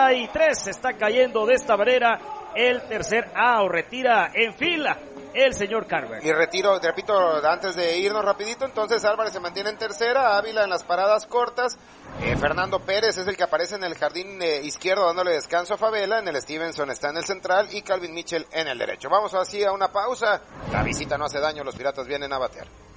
33 se está cayendo de esta manera el tercer out. Retira en fila el señor Carver. Y retiro, repito, antes de irnos rapidito, entonces Álvarez se mantiene en tercera, Ávila en las paradas cortas, Fernando Pérez es el que aparece en el jardín izquierdo dándole descanso a Favela, en el Stevenson está en el central y Calvin Mitchell en el derecho. Vamos así a una pausa, la visita no hace daño, los Piratas vienen a batear.